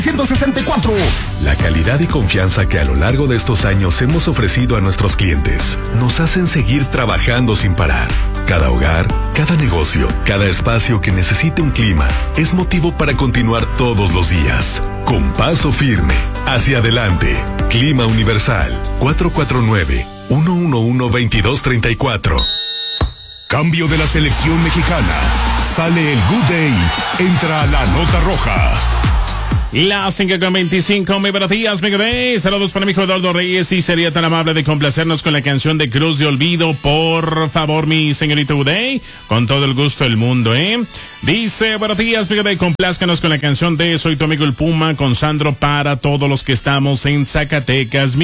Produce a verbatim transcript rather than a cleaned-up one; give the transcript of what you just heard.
ciento sesenta y cuatro. La calidad y confianza que a lo largo de estos años hemos ofrecido a nuestros clientes nos hacen seguir trabajando sin parar. Cada hogar, cada negocio, cada espacio que necesite un clima es motivo para continuar todos los días. Con paso firme, hacia adelante. Clima Universal, cuatro cuatro nueve, uno uno uno, dos dos tres cuatro. Cambio de la selección mexicana. Sale el Good Day. Entra la nota roja. Las cinco con veinticinco, muy buenos días, Mega Day. Saludos para mi hijo Eduardo Reyes y sería tan amable de complacernos con la canción de Cruz de Olvido, por favor, mi señorito Uday, con todo el gusto del mundo, ¿eh? Dice, buenos días, Mega Day, complázcanos con la canción de Soy tu amigo el Puma, con Sandro, para todos los que estamos en Zacatecas.